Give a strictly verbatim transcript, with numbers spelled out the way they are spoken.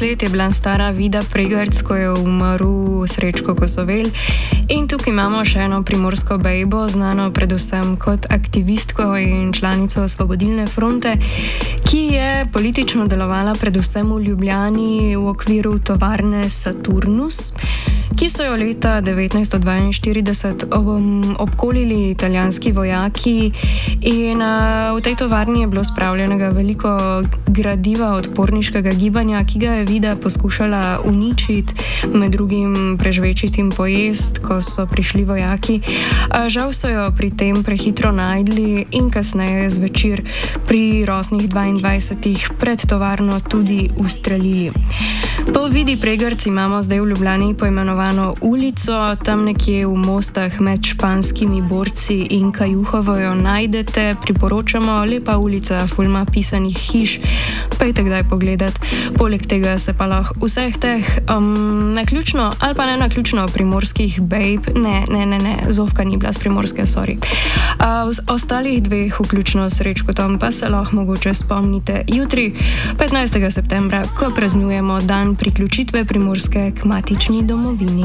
devetnajst let je bila stara Vida Pregerc, ko je umrl Srečko Kosovel. In tukaj imamo še eno primorsko bejbo, znano predvsem kot aktivistko in članico Osvobodilne fronte, ki je politično delovala predvsem v Ljubljani v okviru tovarne Saturnus, ki so jo leta devetnajststo dvainštirideset um, obkolili italijanski vojaki in uh, v tej tovarni je bilo spravljenega veliko gradiva odporniškega gibanja, ki ga je Vida poskušala uničiti, med drugim prežvečiti in pojesti, ko so prišli vojaki. Uh, žal so jo pri tem prehitro najdli in kasneje zvečer pri rosnih dvaindvajsetih pred tovarno tudi ustrelili. Po Vidi Pregerc imamo zdaj v Ljubljani poimenovano ulico, tam nekje v Mostah med španskimi borci in Kajuhovo jo najdete, priporočamo, lepa ulica, fulma pisanih hiš, pejte kdaj pogledat. Poleg tega se pa lahko vseh teh um, naključno ali pa ne naključno primorskih babe, ne, ne, ne, ne, Zofka ni bila z Primorske, sorry. Uh, ostalih dveh, vključno s Srečkotom, pa se lahko mogoče spomnite jutri, petnajstega septembra, ko praznujemo dan priključitve Primorske k matični domovini.